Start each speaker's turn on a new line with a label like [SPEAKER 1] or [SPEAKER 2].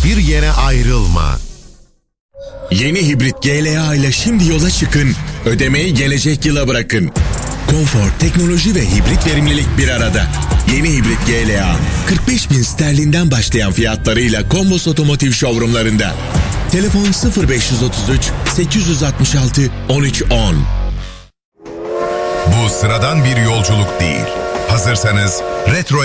[SPEAKER 1] Hiçbir yere ayrılma.
[SPEAKER 2] Yeni hibrit GLA ile şimdi yola çıkın. Ödemeyi gelecek yıla bırakın. Konfor, teknoloji ve hibrit verimlilik bir arada. Yeni hibrit GLA 45.000 sterlinden başlayan fiyatlarıyla Kombos Otomotiv showroomlarında. Telefon 0533 866 1310.
[SPEAKER 3] Bu sıradan bir yolculuk değil. Hazırsanız retro